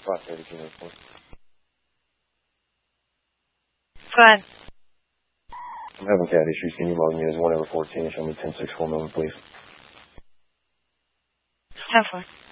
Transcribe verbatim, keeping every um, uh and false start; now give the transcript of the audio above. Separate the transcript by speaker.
Speaker 1: five thirty, can you report?
Speaker 2: Go ahead.
Speaker 1: I'm having cat issues. Can you log me as one over fourteen and show me ten six four moment, please?
Speaker 2: ten four.